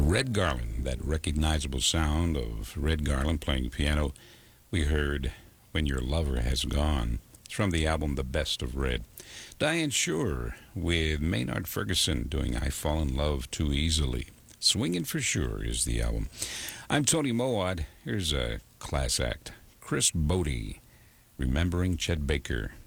Red Garland, that recognizable sound of Red Garland playing piano. We heard When Your Lover Has Gone. It's from the album The Best of Red. Diane Shure with Maynard Ferguson doing I Fall in Love Too Easily. Swingin' for Sure is the album. I'm Tony Mowat. Here's a class act. Chris Bodie, Remembering Chet Baker.